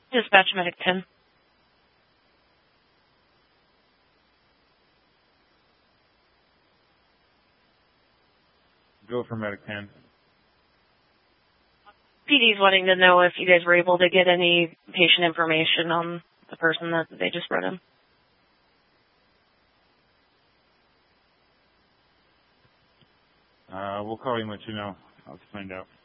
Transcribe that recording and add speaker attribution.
Speaker 1: Dispatch Medic 10.
Speaker 2: Go for Medic 10.
Speaker 1: PD's wanting to know if you guys were able to get any patient information on the person that they just brought in.
Speaker 2: We'll call you and let you know. I'll find out.